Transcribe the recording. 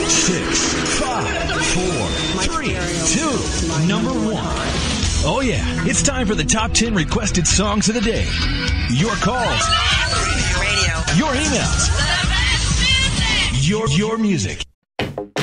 6, 5, 4, 3, 2, number 1. Oh yeah, it's time for the top 10 requested songs of the day. Your calls, your emails, your music.